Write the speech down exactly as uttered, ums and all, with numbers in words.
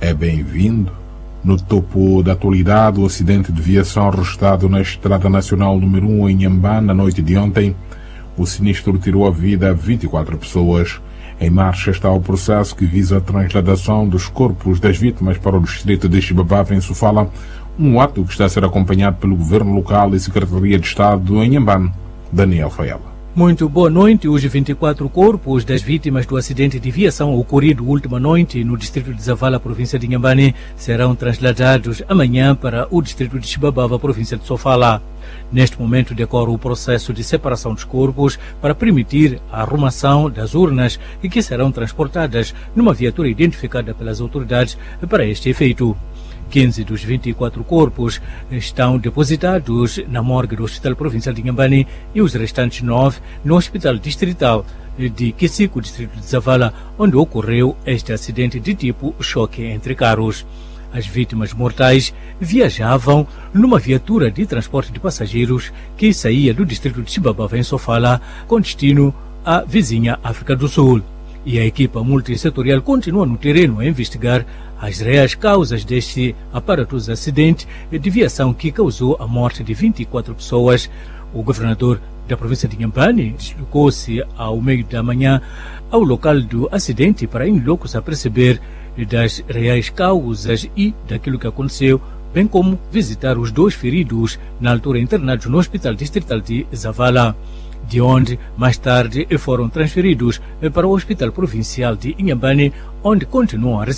é bem-vindo. No topo da atualidade, o acidente de viação registrado na Estrada Nacional número um em Inhambane na noite de ontem. O sinistro tirou a vida a vinte e quatro pessoas. Em marcha está o processo que visa a transladação dos corpos das vítimas para o distrito de Xibabava, em Sofala, um ato que está a ser acompanhado pelo Governo Local e Secretaria de Estado em Inhambane. Daniel Faela. Muito boa noite. Os vinte e quatro corpos das vítimas do acidente de viação ocorrido última noite no distrito de Zavala, província de Inhambane, serão transladados amanhã para o distrito de Xibabava, província de Sofala. Neste momento decorre o processo de separação dos corpos para permitir a arrumação das urnas e que serão transportadas numa viatura identificada pelas autoridades para este efeito. quinze dos vinte e quatro corpos estão depositados na morgue do Hospital Provincial de Inhambane e os restantes nove no Hospital Distrital de Kisiku, distrito de Zavala, onde ocorreu este acidente de tipo choque entre carros. As vítimas mortais viajavam numa viatura de transporte de passageiros que saía do distrito de Xibabava, em Sofala, com destino à vizinha África do Sul. E a equipa multissetorial continua no terreno a investigar as reais causas deste aparatoso acidente de viação que causou a morte de vinte e quatro pessoas. O governador da província de Inhambane deslocou-se ao meio da manhã ao local do acidente para em loco se aperceber das reais causas e daquilo que aconteceu, bem como visitar os dois feridos na altura internados no Hospital Distrital de Zavala, de onde mais tarde foram transferidos para o Hospital Provincial de Inhambane, onde continuam a receber